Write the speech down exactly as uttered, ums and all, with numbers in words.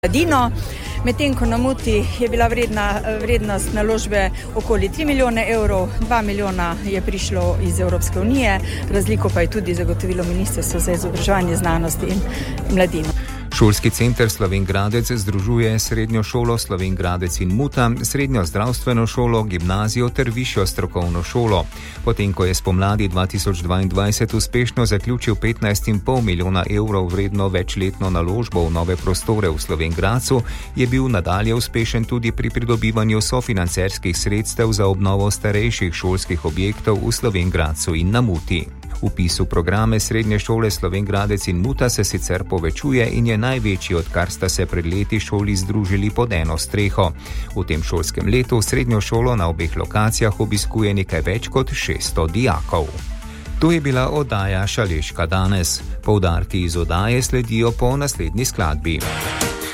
mladino. Medtem ko na Muti je bila vredna, vrednost naložbe okoli tri milijone evrov, dva milijona je prišlo iz Evropske unije, razliko pa je tudi zagotovilo Ministrstvo za izobraževanje, znanost in mladino. Šolski center Slovenj Gradec združuje srednjo šolo Slovenj Gradec in Muta, srednjo zdravstveno šolo, gimnazijo ter višjo strokovno šolo. Potem, ko je spomladi dva tisoč dvaindvajset uspešno zaključil petnajst in pol milijona evrov vredno večletno naložbo v nove prostore v Slovenj Gradcu, je bil nadalje uspešen tudi pri pridobivanju sofinancerskih sredstev za obnovo starejših šolskih objektov v Slovenj Gradcu in na Muti. Vpis v programe srednje šole Slovenj Gradec in Muta se sicer povečuje in je največji, odkar sta se pred leti šoli združili pod eno streho. V tem šolskem letu srednjo šolo na obeh lokacijah obiskuje nekaj več kot šeststo dijakov. To je bila oddaja Šaleška danes. Poudarki iz oddaje sledijo po naslednji skladbi.